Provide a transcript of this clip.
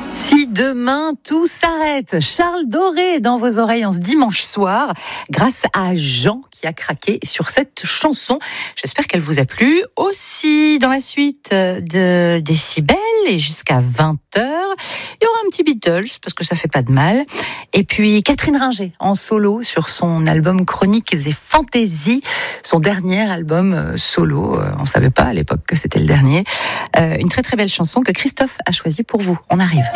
Si demain tout s'arrête, Charles Doré dans vos oreilles en ce dimanche soir, grâce à Jean qui a craqué sur cette chanson. J'espère qu'elle vous a plu. Aussi, dans la suite de Décibel et jusqu'à 20h, il y aura un petit Beatles parce que ça fait pas de mal. Et puis Catherine Ringer en solo sur son album Chroniques et Fantaisies, son dernier album solo. On savait pas à l'époque que c'était le dernier. Une très très belle chanson que Christophe a choisie pour vous. On arrive.